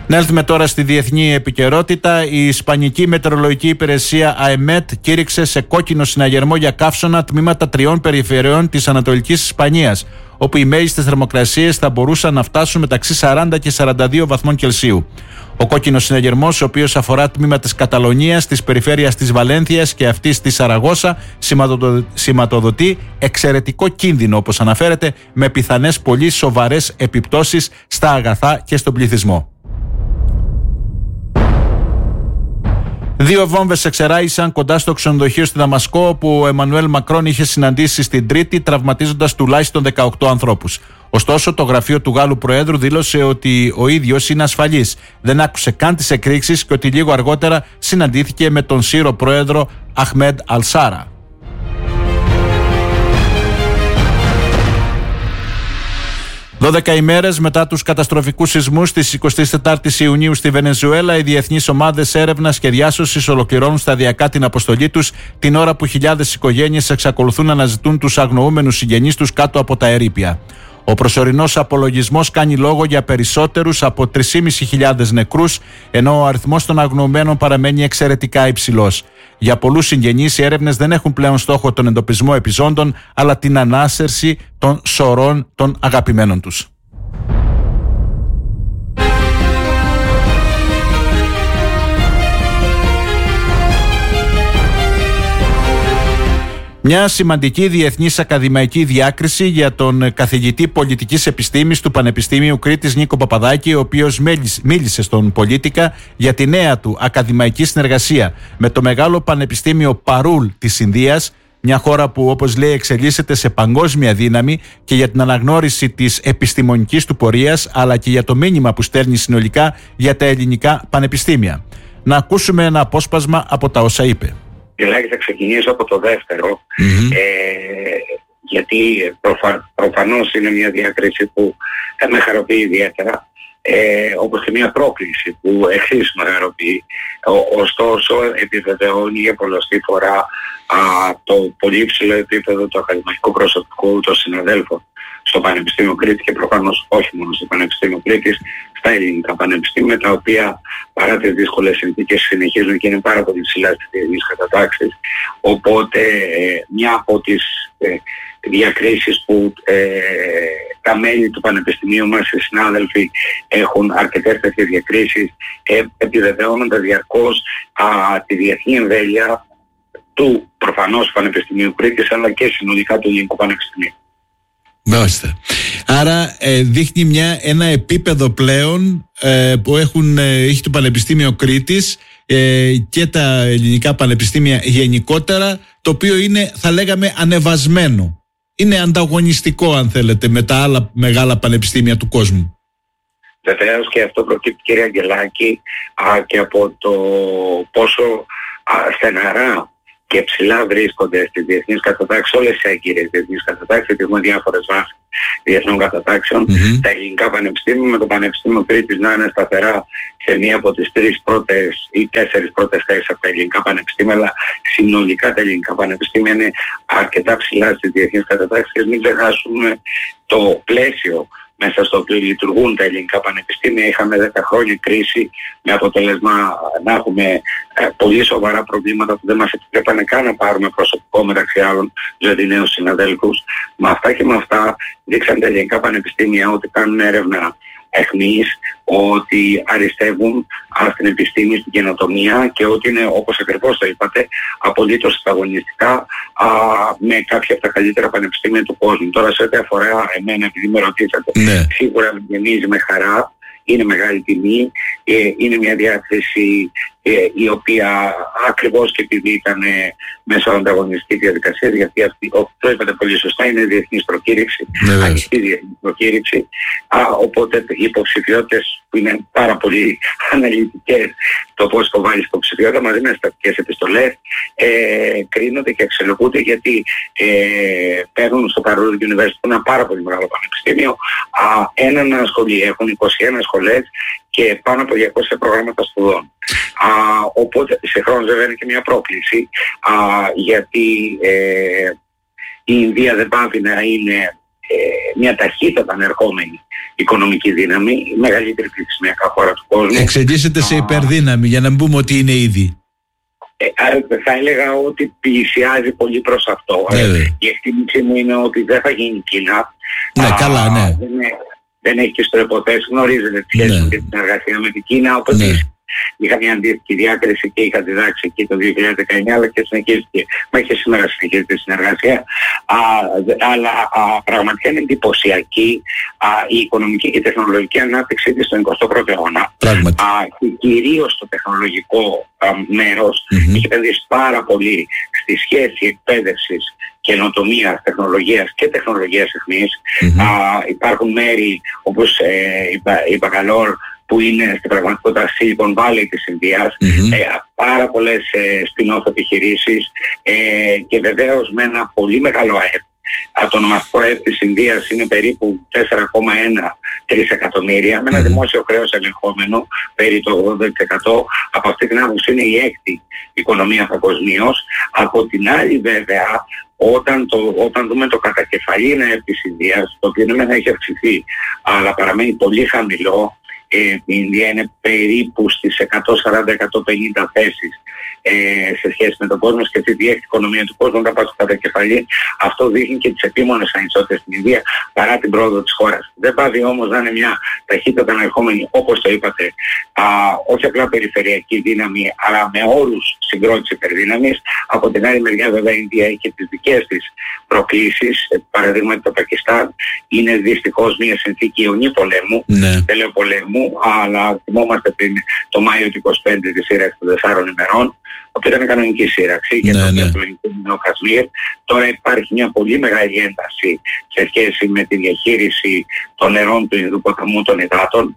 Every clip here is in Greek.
Να έλθουμε τώρα στη διεθνή επικαιρότητα. Η Ισπανική Μετεωρολογική Υπηρεσία AEMET κήρυξε σε κόκκινο συναγερμό για καύσωνα τμήματα 3 περιφερειών της Ανατολικής Ισπανίας, όπου οι μέγιστες θερμοκρασίες θα μπορούσαν να φτάσουν μεταξύ 40 και 42 βαθμών Κελσίου. Ο κόκκινος συναγερμός, ο οποίος αφορά τμήματα της Καταλωνίας, της περιφέρειας της Βαλένθιας και αυτής της Σαραγώσα, σηματοδοτεί εξαιρετικό κίνδυνο, όπως αναφέρεται, με πιθανές πολύ σοβαρές επιπτώσεις στα αγαθά και στον πληθυσμό. 2 βόμβες εξεράγησαν κοντά στο ξενοδοχείο στη Δαμασκό, όπου ο Εμμανουέλ Μακρόν είχε συναντήσει στην Τρίτη, τραυματίζοντας τουλάχιστον 18 ανθρώπους. Ωστόσο, το γραφείο του Γάλλου Προέδρου δήλωσε ότι ο ίδιος είναι ασφαλής. Δεν άκουσε καν τις εκρήξεις και ότι λίγο αργότερα συναντήθηκε με τον Σύρο Πρόεδρο Αχμέντ Αλσάρα. Δώδεκα ημέρες μετά τους καταστροφικούς σεισμούς της 24ης Ιουνίου στη Βενεζουέλα, οι διεθνείς ομάδες έρευνας και διάσωσης ολοκληρώνουν σταδιακά την αποστολή τους, την ώρα που χιλιάδες οικογένειες εξακολουθούν να αναζητούν τους αγνοούμενους συγγενείς τους κάτω από τα ερείπια. Ο προσωρινός απολογισμός κάνει λόγο για περισσότερους από 3.500 νεκρούς, ενώ ο αριθμός των αγνοωμένων παραμένει εξαιρετικά υψηλός. Για πολλούς συγγενείς, οι έρευνες δεν έχουν πλέον στόχο τον εντοπισμό επιζώντων, αλλά την ανάσερση των σωρών των αγαπημένων τους. Μια σημαντική διεθνής ακαδημαϊκή διάκριση για τον καθηγητή πολιτικής επιστήμης του Πανεπιστήμιου Κρήτης Νίκο Παπαδάκη, ο οποίος μίλησε στον Πολίτικα για τη νέα του ακαδημαϊκή συνεργασία με το μεγάλο Πανεπιστήμιο Παρούλ της Ινδίας, μια χώρα που, όπως λέει, εξελίσσεται σε παγκόσμια δύναμη, και για την αναγνώριση της επιστημονικής του πορείας, αλλά και για το μήνυμα που στέλνει συνολικά για τα ελληνικά πανεπιστήμια. Να ακούσουμε ένα απόσπασμα από τα όσα είπε. Θα ξεκινήσω από το δεύτερο, γιατί προφανώς είναι μια διάκριση που με χαροποιεί ιδιαίτερα, όπως και μια πρόκληση που εξίσου με χαροποιεί. Ωστόσο, επιβεβαιώνει για πολλωστή φορά το πολύ υψηλό επίπεδο του ακαδημαϊκού προσωπικού των συναδέλφων στο Πανεπιστήμιο Κρήτη, και προφανώς όχι μόνο στο Πανεπιστήμιο Κρήτης, στα ελληνικά πανεπιστήμια, τα οποία παρά τις δύσκολες συνθήκες συνεχίζουν και είναι πάρα πολύ ψηλά στις διεθνείς κατατάξεις. Οπότε μια από τις διακρίσεις που τα μέλη του Πανεπιστημίου μας, οι συνάδελφοι, έχουν αρκετές τέτοιες διακρίσεις, επιβεβαιώνοντας διαρκώς τη διεθνή εμβέλεια του προφανώς Πανεπιστημίου Κρήτης, αλλά και συνολικά του Ελληνικού Πανεπιστημίου. Μάλιστα. Άρα δείχνει ένα επίπεδο πλέον που έχει το Πανεπιστήμιο Κρήτης και τα ελληνικά πανεπιστήμια γενικότερα, το οποίο είναι, θα λέγαμε, ανεβασμένο. Είναι ανταγωνιστικό, αν θέλετε, με τα άλλα μεγάλα πανεπιστήμια του κόσμου. Βεβαίως, και αυτό προκύπτει, κύριε Αγγελάκη, και από το πόσο στεναρά και ψηλά βρίσκονται στις διεθνείς κατατάξεις, όλες τις έγκυρες διεθνείς κατατάξεις, γιατί έχουμε διάφορες βάσεις διεθνών κατατάξεων. Τα ελληνικά πανεπιστήμια, με το Πανεπιστήμιο Κρήτης να είναι σταθερά σε μία από τις 3 πρώτες ή 4 πρώτες θέσεις από τα ελληνικά πανεπιστήμια, αλλά συνολικά τα ελληνικά πανεπιστήμια είναι αρκετά ψηλά στις διεθνείς κατατάξεις, και μην ξεχάσουμε το πλαίσιο μέσα στο οποίο λειτουργούν τα ελληνικά πανεπιστήμια. Είχαμε 10 χρόνια κρίση, με αποτέλεσμα να έχουμε πολύ σοβαρά προβλήματα που δεν μας επιτρέπανε καν να πάρουμε προσωπικό, μεταξύ άλλων δηλαδή νέους συναδέλφους. Με αυτά και με αυτά δείξαν τα ελληνικά πανεπιστήμια ότι κάνουν έρευνα αιχμής, ότι αριστεύουν στην επιστήμη, στην καινοτομία, και ότι είναι, όπως ακριβώς το είπατε, απολύτως ανταγωνιστικά με κάποια από τα καλύτερα πανεπιστήμια του κόσμου. Τώρα, σε ό,τι αφορά εμένα, επειδή με ρωτήσατε, σίγουρα με γεμίζει με χαρά, είναι μεγάλη τιμή, είναι μια διάθεση η οποία ακριβώς και επειδή ήταν μέσω ανταγωνιστική διαδικασία, γιατί αυτή, το είπατε πολύ σωστά, είναι διεθνής προκήρυξη, ανοιχτή διεθνής προκήρυξη, οπότε οι υποψηφιότητες που είναι πάρα πολύ αναλυτικές, το πώς το βάλεις υποψηφιότητα μαζί με στατικές επιστολές, κρίνονται και αξιολογούνται, γιατί παίρνουν στο Παρούλ University, ένα πάρα πολύ μεγάλο πανεπιστήμιο, έναν σχολείο, έχουν 21 σχολές και πάνω από 200 προγράμματα σπουδών. Οπότε σε χρόνο βέβαια είναι και μια πρόκληση, γιατί η Ινδία δεν πάβει να είναι μια ταχύτατα ανερχόμενη οικονομική δύναμη, η μεγαλύτερη πληθυσμιακά χώρα του κόσμου. Εξελίσσεται σε υπερδύναμη, για να μην πούμε ότι είναι ήδη. Θα έλεγα ότι πλησιάζει πολύ προς αυτό. Η εκτίμησή μου είναι ότι δεν θα γίνει Κίνα. Ναι, καλά, ναι. Δεν έχει και στο υποθέσει, γνωρίζετε τι σχέση και την συνεργασία με την Κίνα. Οπότε είχα μια αντίστοιχη διάκριση και είχα διδάξει εκεί το 2019, αλλά και συνεχίστηκε. Μέχρι και σήμερα συνεχίζεται η συνεργασία. Αλλά πραγματικά είναι εντυπωσιακή η οικονομική και τεχνολογική ανάπτυξη της στον 21ο αιώνα. Και κυρίως στο τεχνολογικό μέρος έχει επενδύσει πάρα πολύ στη σχέση εκπαίδευσης, καινοτομίας, τεχνολογίας και τεχνολογίας αιχμής. Υπάρχουν μέρη όπως η Μπαγκαλόρ, που είναι στην πραγματικότητα Silicon Valley της Ινδίας, πάρα πολλές spin-off επιχειρήσεις και βεβαίως με ένα πολύ μεγάλο ΑΕΠ. Το ονομαστικό ΑΕΠ της Ινδίας είναι περίπου 4,1 τρισεκατομμύρια, με ένα δημόσιο χρέος ελεγχόμενο περί το 80%. Από αυτή την άποψη είναι η έκτη οικονομία παγκοσμίως. Από την άλλη βέβαια, όταν δούμε το κατακεφαλήν ΑΕΠ της Ινδίας, το οποίο δεν έχει αυξηθεί αλλά παραμένει πολύ χαμηλό, η Ινδία είναι περίπου στις 140-150 θέσεις σε σχέση με τον κόσμο, και αυτή η οικονομία του κόσμου θα πάει στο κατακεφαλή. Αυτό δείχνει και τις επίμονες ανισότητες στην Ινδία παρά την πρόοδο της χώρας. Δεν πάβει όμως να είναι μια ταχύτατα ανερχόμενη, όπως το είπατε, όχι απλά περιφερειακή δύναμη, αλλά με όρους συγκρότησης υπερδύναμης. Από την άλλη μεριά βέβαια η Ινδία έχει και τις δικές της προκλήσεις. Παραδείγματι το Πακιστάν είναι δυστυχώς μια συνθήκη ιονή πολέμου, τέλειο πολέμου, αλλά θυμόμαστε το Μάιο του 25 τη σύραξη των 4 ημερών, που ήταν κανονική σύραξη για το ελληνικό Κασμίρ. Τώρα υπάρχει μια πολύ μεγάλη ένταση σε σχέση με τη διαχείριση των νερών του Ινδού ποταμού, των υδάτων,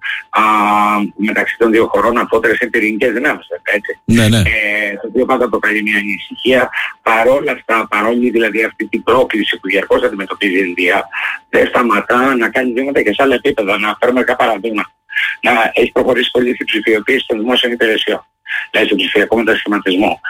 μεταξύ των δύο χωρών. Αφότερες είναι πυρηνικές δυνάμεις, έτσι. Το οποίο πάντα προκαλεί μια ανησυχία. Παρόλα αυτά, παρόλη δηλαδή αυτή την πρόκληση που διαρκώς αντιμετωπίζει η Ινδία, δεν σταματά να κάνει βήματα και σε άλλα επίπεδα. Να φέρουμε κάποια παραδείγματα. Να έχει προχωρήσει πολύ στην ψηφιοποίηση των δημόσιων υπηρεσιών, δηλαδή στον ψηφιακό μετασχηματισμό.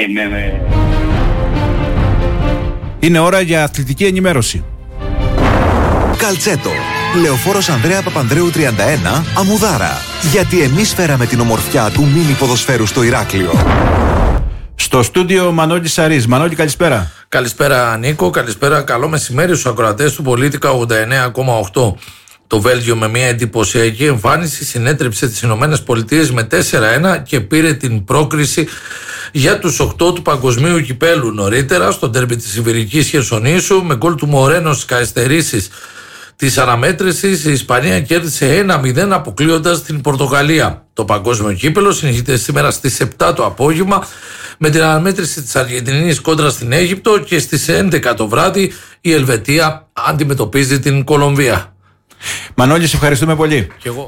Είναι ώρα για αθλητική ενημέρωση. Καλτσέτο. Λεωφόρος Ανδρέα Παπανδρέου 31, Αμμουδάρα. Γιατί εμείς φέραμε την ομορφιά του μίνι ποδοσφαίρου στο Ηράκλειο. Στο στούντιο Μανώλης Σαρής. Μανώλη, καλησπέρα. Καλησπέρα Νίκο, καλησπέρα. Καλό μεσημέρι στους ακροατές του Πολίτικα 89,8. Το Βέλγιο με μια εντυπωσιακή εμφάνιση συνέτρεψε τις Ηνωμένες Πολιτείες με 4-1 και πήρε την πρόκριση για τους 8 του παγκοσμίου κυπέλου. Νωρίτερα στο ντέρμπι της Ιβηρικής Χερσονήσου, με γκολ του Μορένο στις καθυστερήσεις της αναμέτρησης, η Ισπανία κέρδισε 1-0 αποκλείοντας την Πορτογαλία. Το παγκόσμιο κύπελο συνεχίζεται σήμερα στις 7 το απόγευμα με την αναμέτρηση της Αργεντινής κόντρα στην Αίγυπτο, και στις 11 το βράδυ η Ελβετία αντιμετωπίζει την Κολομβία. Μανώλη, σε ευχαριστούμε πολύ. Και εγώ.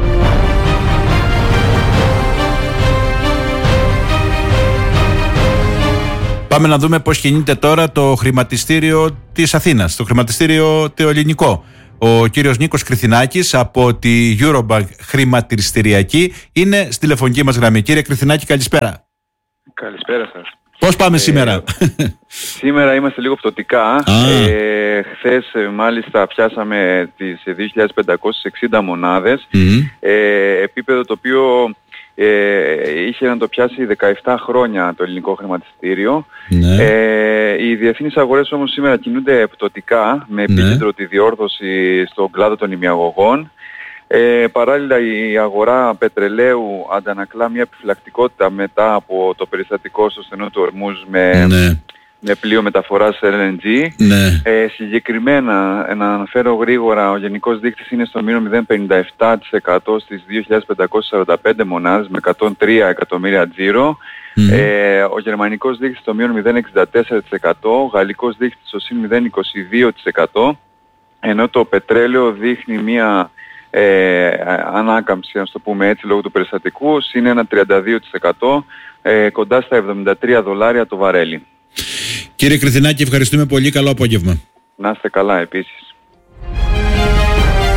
Πάμε να δούμε πώς κινείται τώρα το χρηματιστήριο της Αθήνας, το χρηματιστήριο το ελληνικό. Ο κύριος Νίκος Κρυθινάκης από τη Eurobank Χρηματιστηριακή είναι στη τηλεφωνική μας γραμμή. Κύριε Κρυθινάκη, καλησπέρα. Καλησπέρα σας. Πώς πάμε σήμερα? Σήμερα είμαστε λίγο πτωτικά. Χθες μάλιστα πιάσαμε τις 2.560 μονάδες. Επίπεδο το οποίο είχε να το πιάσει 17 χρόνια το ελληνικό χρηματιστήριο. Οι διεθνείς αγορές όμως σήμερα κινούνται πτωτικά, με επίκεντρο τη διόρθωση στον κλάδο των ημιαγωγών. Παράλληλα η αγορά πετρελαίου αντανακλά μια επιφυλακτικότητα μετά από το περιστατικό στο στενό του Ορμούζ με πλοίο μεταφοράς LNG. Συγκεκριμένα, να αναφέρω γρήγορα, ο γενικός δείκτης είναι στο μείον 0,57% στις 2.545 μονάδες με 103 εκατομμύρια τζίρο. Ο γερμανικός δείκτης στο μείον 0,64%, ο γαλλικός δείκτης στο συν 0,22%, ενώ το πετρέλαιο δείχνει μια ανάκαμψη, να το πούμε έτσι, λόγω του περιστατικού, είναι ένα 32%, κοντά στα $73 το βαρέλι. Κύριε Κρυθινάκη, ευχαριστούμε πολύ. Καλό απόγευμα. Να είστε καλά επίσης.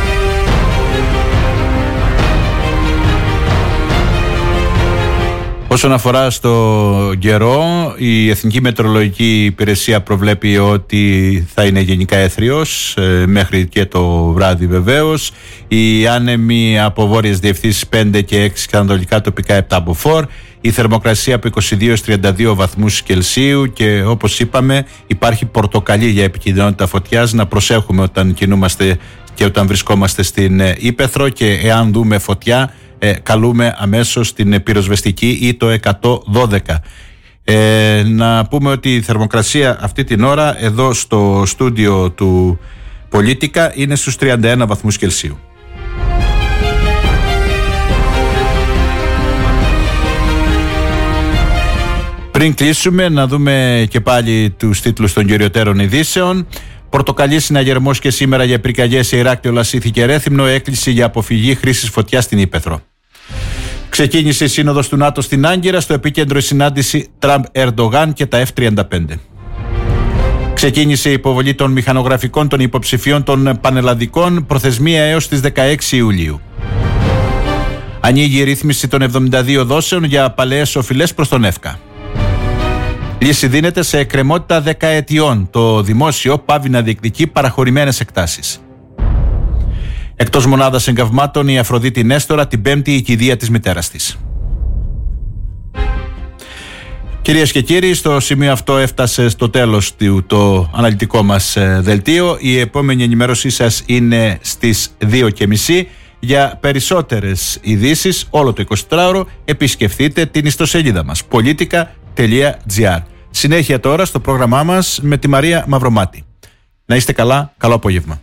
Ο Όσον αφορά στο καιρό, η Εθνική Μετεωρολογική Υπηρεσία προβλέπει ότι θα είναι γενικά έθριος μέχρι και το βράδυ βεβαίως. Οι άνεμοι από βόρειες διευθύνσεις 5 και 6 και ανατολικά τοπικά 7 από 4. Η θερμοκρασία από 22-32 βαθμούς Κελσίου και όπως είπαμε υπάρχει πορτοκαλί για επικινδυνότητα φωτιάς. Να προσέχουμε όταν κινούμαστε και όταν βρισκόμαστε στην Ύπαιθρο και εάν δούμε φωτιά καλούμε αμέσως την πυροσβεστική ή το 112. Να πούμε ότι η θερμοκρασία αυτή την ώρα εδώ στο στούντιο του Πολίτικα είναι στους 31 βαθμούς Κελσίου. Πριν κλείσουμε να δούμε και πάλι τους τίτλους των κυριωτέρων ειδήσεων. Πορτοκαλί συναγερμός και σήμερα για πυρκαγιές σε Ηράκλειο, Λασίθι και Ρέθυμνο. Έκκληση για αποφυγή χρήσης φωτιάς στην Ύπαιθρο. Ξεκίνησε η σύνοδος του ΝΑΤΟ στην Άγκυρα, στο επίκεντρο η συνάντηση Τραμπ-Ερντογάν και τα F-35. Ξεκίνησε η υποβολή των μηχανογραφικών των υποψηφίων των πανελλαδικών, προθεσμία έως τις 16 Ιουλίου. Ανοίγει η ρύθμιση των 72 δόσεων για παλαιές οφειλές προς τον ΕΦΚΑ. Λύση δίνεται σε εκκρεμότητα 10 ετιών. Το δημόσιο πάβει να διεκδικεί παραχωρημένες εκτάσεις. Εκτός μονάδας εγκαυμάτων, η Αφροδίτη Νέστορα την Πέμπτη η κηδεία της μητέρας της. Κυρίες και κύριοι, στο σημείο αυτό έφτασε στο τέλος το αναλυτικό μας δελτίο. Η επόμενη ενημέρωσή σας είναι στις 2:30. Για περισσότερες ειδήσεις όλο το 24ωρο επισκεφτείτε την ιστοσελίδα μας politica.gr. Συνέχεια τώρα στο πρόγραμμά μας με τη Μαρία Μαυρομάτη. Να είστε καλά, καλό απόγευμα.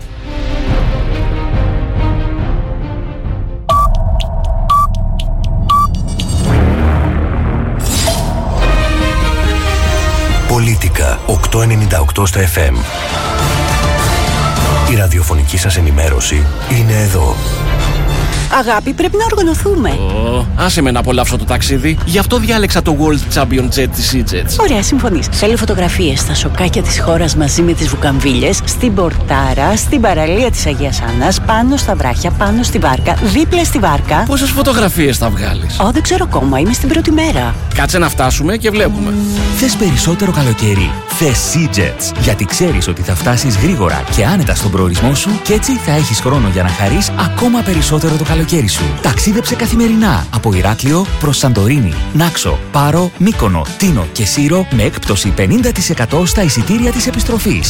Πολίτικα 898 στο FM. Η ραδιοφωνική σας ενημέρωση είναι εδώ. Αγάπη, πρέπει να οργανωθούμε. Άσε με να απολαύσω το ταξίδι. Γι' αυτό διάλεξα το World Champion Jet της EasyJet. Ωραία, συμφωνείς. Θέλω φωτογραφίες στα σοκάκια της χώρας μαζί με τις βουκαμβίλες, στην Πορτάρα, στην παραλία της Αγίας Άννας, πάνω στα βράχια, πάνω στη βάρκα, δίπλα στη βάρκα. Πόσες φωτογραφίες θα βγάλεις? Δεν ξέρω ακόμα, είμαι στην πρώτη μέρα. Κάτσε να φτάσουμε και βλέπουμε. Θες περισσότερο καλοκαίρι? Θες EasyJet. Γιατί ξέρεις ότι θα φτάσεις γρήγορα και άνετα στον προορισμό σου και έτσι θα έχεις χρόνο για να χαρείς ακόμα περισσότερο το καλοκαίρι σου. Ταξίδεψε καθημερινά από Ηράκλειο προς Σαντορίνη, Νάξο, Πάρο, Μύκονο, Τίνο και Σύρο με έκπτωση 50% στα εισιτήρια της επιστροφής.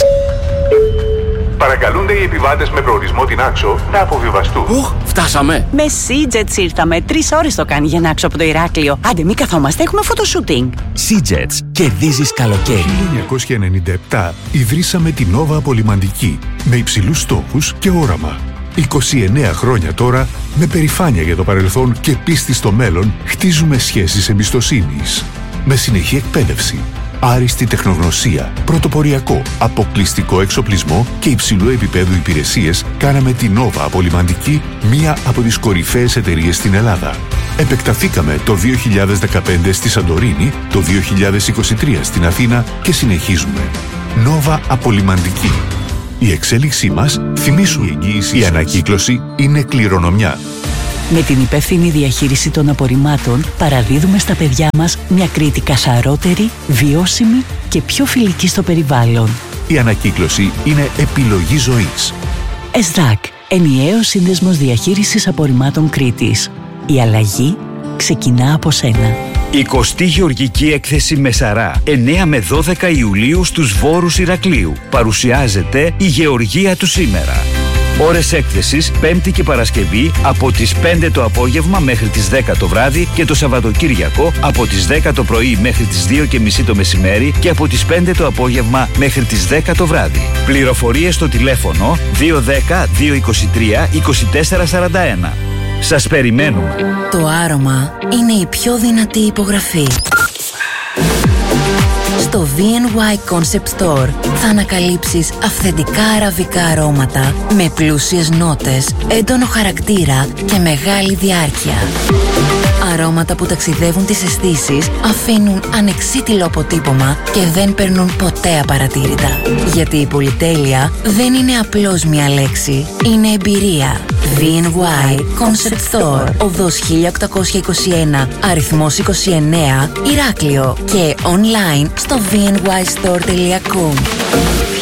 Παρακαλούνται οι επιβάτες με προορισμό την Άξο να αποβιβαστούν. Φτάσαμε. Με EasyJet ήρθαμε. 3 ώρες το κάνει για να Άξο από το Ηράκλειο. Άντε, μη καθόμαστε, έχουμε φωτοσούτινγκ. EasyJet. Κερδίζεις καλοκαίρι. 1997 ιδρύσαμε την Nova Απολυμαντική με υψηλούς στόχους και όραμα. 29 χρόνια τώρα, με περηφάνεια για το παρελθόν και πίστη στο μέλλον, χτίζουμε σχέσεις εμπιστοσύνης. Με συνεχή εκπαίδευση, άριστη τεχνογνωσία, πρωτοποριακό, αποκλειστικό εξοπλισμό και υψηλού επίπεδου υπηρεσίες, κάναμε την Nova Απολυμαντική μία από τις κορυφαίες εταιρείες στην Ελλάδα. Επεκταθήκαμε το 2015 στη Σαντορίνη, το 2023 στην Αθήνα και συνεχίζουμε. Nova Απολυμαντική. Η εξέλιξή μας, θυμήσου, η ανακύκλωση είναι κληρονομιά. Με την υπεύθυνη διαχείριση των απορριμμάτων παραδίδουμε στα παιδιά μας μια Κρήτη καθαρότερη, βιώσιμη και πιο φιλική στο περιβάλλον. Η ανακύκλωση είναι επιλογή ζωής. ΕΣΔΑΚ, ενιαίος σύνδεσμος διαχείρισης απορριμμάτων Κρήτης. Η αλλαγή ξεκινά από σένα. 20η Γεωργική Έκθεση Μεσαρά, 9 με 12 Ιουλίου στους Βόρους Ηρακλείου. Παρουσιάζεται η Γεωργία του σήμερα. Ώρες έκθεσης Πέμπτη και Παρασκευή από τις 5 το απόγευμα μέχρι τις 10 το βράδυ και το Σαββατοκύριακο από τις 10 το πρωί μέχρι τις 2:30 το μεσημέρι και από τις 5 το απόγευμα μέχρι τις 10 το βράδυ. Πληροφορίες στο τηλέφωνο 210-223-2441. Σας περιμένουμε. Το άρωμα είναι η πιο δυνατή υπογραφή. Στο V&Y Concept Store θα ανακαλύψεις αυθεντικά αραβικά αρώματα με πλούσιες νότες, έντονο χαρακτήρα και μεγάλη διάρκεια. Αρώματα που ταξιδεύουν τις αισθήσεις, αφήνουν ανεξίτηλο αποτύπωμα και δεν περνούν ποτέ απαρατήρητα. Γιατί η πολυτέλεια δεν είναι απλώς μια λέξη, είναι εμπειρία. VNY Concept Store, οδός 1821, αριθμός 29, Ηράκλειο και online στο vnystore.com.